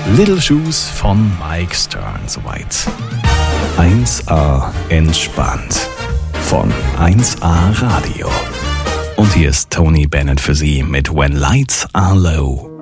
Little Shoes von Mike Stern soweit. 1A entspannt von 1A Radio. Und hier ist Tony Bennett für Sie mit When Lights Are Low.